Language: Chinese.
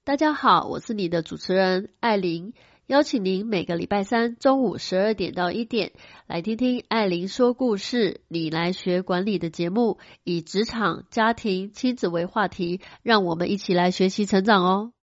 大家好，我是你的主持人艾琳，邀请您每个礼拜三中午12点到1点来听听艾琳说故事，你来学管理的节目，以职场、家庭、亲子为话题，让我们一起来学习成长哦。